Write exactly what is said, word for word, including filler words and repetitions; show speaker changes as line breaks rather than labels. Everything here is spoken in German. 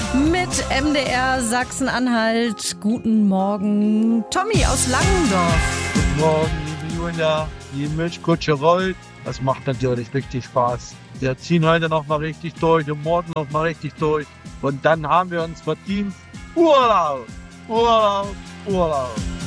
mit M D R Sachsen-Anhalt. Guten Morgen, Tommy aus Langendorf.
Guten Morgen, liebe Julia. Die Milchkutsche rollt. Das macht natürlich richtig Spaß. Wir ziehen heute noch mal richtig durch und morgen noch mal richtig durch. Und dann haben wir uns verdient Urlaub, Urlaub, Urlaub.